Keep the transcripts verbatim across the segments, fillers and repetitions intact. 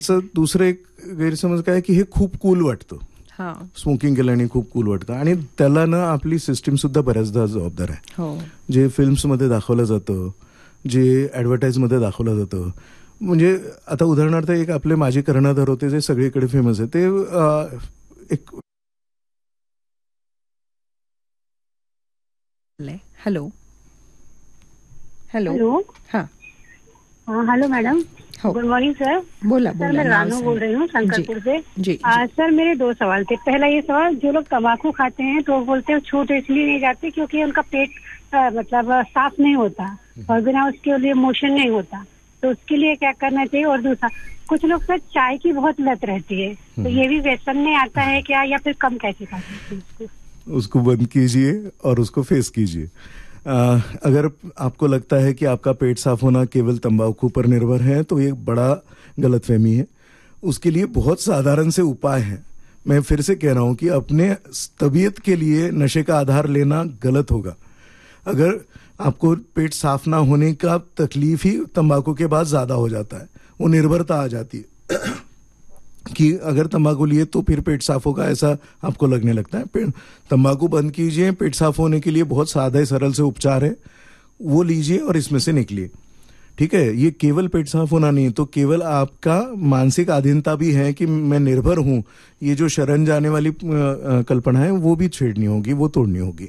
दुसरं एक गैरसमज काय की हे खूप कूल वाटतं, स्मोकिंग केल्याने खूप कूल वाटतं, आणि त्याला ना आपली सिस्टीम सुद्धा बऱ्याचदा जबाबदार आहे. जे फिल्म्समध्ये दाखवलं जातं, जे ॲडव्हर्टाईजमध्ये दाखवलं जातं, म्हणजे आता उदाहरणार्थ एक आपले माजी कर्णधार होते जे सगळीकडे फेमस आहे, ते एक हॅलो हॅलो हेलो हाँ हाँ hello madam, good morning sir. बोला सर बोला मैं नाम रानू से. बोल रही हूँ शंकरपुर से. जी, जी. आ, सर मेरे दो सवाल थे. पहला ये सवाल, जो लोग तंबाकू खाते हैं तो वो बोलते हैं छूट इसलिए नहीं जाती क्योंकि उनका पेट आ, मतलब आ, साफ नहीं होता और बिना उसके लिए मोशन नहीं होता, तो उसके लिए क्या करना चाहिए. और दूसरा, कुछ लोग सर चाय की बहुत लत रहती है, तो ये भी व्यसन में आता है क्या, या फिर कम कैसे कर सकते हैं? उसको बंद कीजिए और उसको फेस कीजिए. आ, अगर आपको लगता है कि आपका पेट साफ होना केवल तंबाकू पर निर्भर है तो ये बड़ा गलतफहमी है. उसके लिए बहुत साधारण से उपाय हैं. मैं फिर से कह रहा हूं कि अपने तबीयत के लिए नशे का आधार लेना गलत होगा. अगर आपको पेट साफ ना होने का तकलीफ ही तंबाकू के बाद ज्यादा हो जाता है, वो निर्भरता आ जाती है कि अगर तंबाकू लिए तो फिर पेट साफ होगा, ऐसा आपको लगने लगता है. तंबाकू बंद कीजिए. पेट साफ होने के लिए बहुत सादा सरल से उपचार है, वो लीजिए और इसमें से निकलिए. ठीक है, ये केवल पेट साफ होना नहीं, तो केवल आपका मानसिक अधीनता भी है कि मैं निर्भर हूं, ये जो शरण जाने वाली कल्पना है वो भी छेड़नी होगी, वो तोड़नी होगी.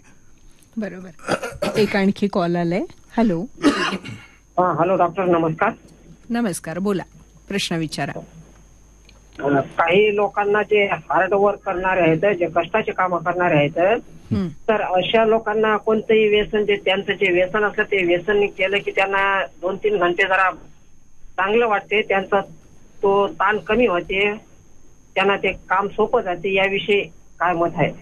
बरोबर. एक आणखी कॉल आलाय. हॅलो हा हॅलो डॉक्टर, नमस्कार. नमस्कार, बोला, प्रश्न विचारा. काही लोकांना जे हार्ड वर्क करणारे आहेत, जे कष्टाचे काम करणारे आहेत, तर अशा लोकांना कोणतंही व्यसन, जे त्यांचं जे व्यसन असतं ते व्यसन केलं की त्यांना दोन तीन घंटे जरा चांगलं वाटते, त्यांचा तो ताण कमी होते, त्यांना ते काम सोपं जाते. याविषयी काय मत आहे?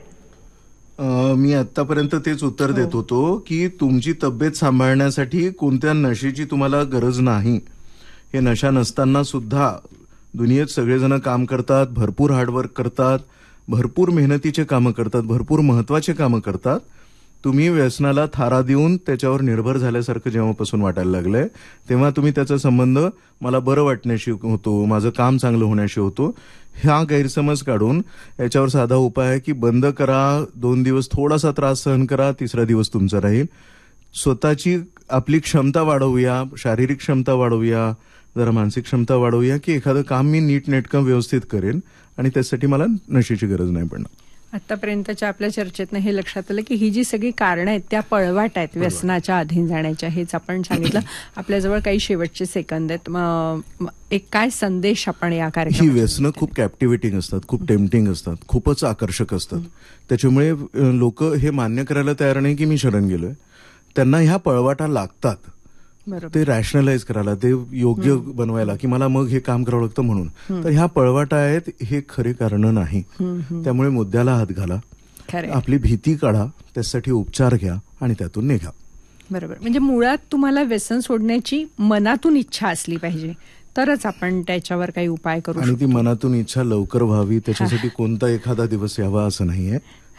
मी आतापर्यंत तेच उत्तर देत होतो की तुमची तब्येत सांभाळण्यासाठी कोणत्या नशेची तुम्हाला गरज नाही. हे नशा नसताना सुद्धा दुनियेत सगळेजण काम करतात, भरपूर हार्डवर्क करतात, भरपूर मेहनतीचे कामं करतात, भरपूर महत्वाचे कामं करतात. तुम्ही व्यसनाला थारा देऊन त्याच्यावर निर्भर झाल्यासारखं जेव्हापासून वाटायला लागलंय, तेव्हा तुम्ही त्याचा संबंध मला बरं वाटण्याशी होतो, माझं काम चांगलं होण्याशी होतो, हा गैरसमज काढून याच्यावर साधा उपाय आहे की बंद करा, दोन दिवस थोडासा त्रास सहन करा, तिसरा दिवस तुमचा राहील. स्वतःची आपली क्षमता वाढवूया, शारीरिक क्षमता वाढवूया, जरा मानसिक क्षमता वाढवूया की एखादं काम मी नीट नेटकं व्यवस्थित करेन आणि त्यासाठी मला नशेची गरज नाही पडणार. आतापर्यंतच्या आपल्या चर्चेतनं हे लक्षात आलं की ही जी सगळी कारणं आहेत त्या पळवाट आहेत व्यसनाच्या अधीन जाण्याच्या, हेच आपण सांगितलं. आपल्याजवळ काही शेवटचे सेकंद आहेत. एक काय संदेश आपण या कार्यक्रमात? ही व्यसनं खूप कॅप्टिवेटिंग असतात, खूप टेम्पटिंग असतात, खूपच आकर्षक असतात. त्याच्यामुळे लोक हे मान्य करायला तयार नाही की मी शरण गेलोय. त्यांना ह्या पळवाटा लागतात, ते रॅशनलाइज करायला, ते योग्य बनवायला की मला मग हे काम करावं लागतं म्हणून. तर ह्या पळवाटा आहेत, हे खरे कारण नाही. त्यामुळे मुद्द्याला हात घाला, आपली भीती काढा, त्यासाठी उपचार घ्या आणि त्यातून निघा. बरोबर. म्हणजे मुळात तुम्हाला व्यसन सोडण्याची मनातून इच्छा असली पाहिजे, तरच आपण त्याच्यावर काही उपाय करू. आणि ती मनातून इच्छा लवकर व्हावी, त्याच्यासाठी कोणता एखादा दिवस यावा असं नाहीये.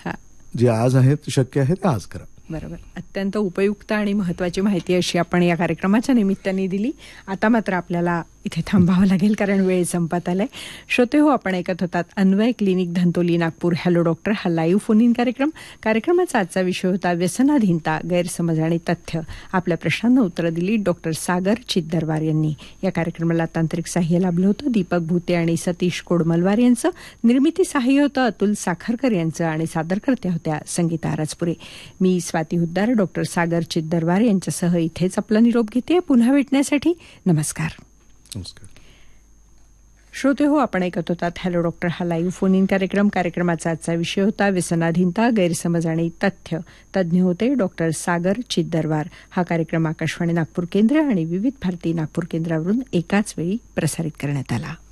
जे आज आहेत शक्य आहे ते आज करा. बरोबर. अत्यंत उपयुक्त आणि महत्वाची माहिती अशी आपण या कार्यक्रमाच्या निमित्ताने दिली. आता मात्र आपल्याला इथे थांबावं लागेल कारण वेळ संपत आलाय. श्रोते हो, आपण ऐकत होतात Anvay clinic Dhantoli Nagpur hello doctor, हा लाईव्ह फोन इन कार्यक्रम. कार्यक्रमाचा आजचा विषय होता व्यसनाधीनता, गैरसमज आणि तथ्य. आपल्या प्रश्नांना उत्तरं दिली डॉक्टर सागर चिद्दरवार यांनी. या कार्यक्रमाला तांत्रिक सहाय्य लाभलं होतं दीपक भूते आणि सतीश कोडमलवार यांचं. निर्मिती सहाय्य होतं अतुल साखरकर यांचं आणि सादरकर्त्या होत्या संगीता राजपुरे. मी स्वाती हुद्दार डॉक्टर सागर चिद्दरवार यांच्यासह इथेच आपला निरोप घेते. पुन्हा भेटण्यासाठी नमस्कार. नमस्कार. श्रोते हो, आपण ऐकत होतात हॅलो डॉक्टर, हा लाईव्ह फोन इन कार्यक्रम. कार्यक्रमाचा आजचा विषय होता व्यसनाधीनता, गैरसमज आणि तथ्य. तज्ज्ञ होते डॉक्टर सागर चिद्दरवार. हा कार्यक्रम आकाशवाणी नागपूर केंद्र आणि विविध भारती नागपूर केंद्रावरून एकाच वेळी प्रसारित करण्यात आला.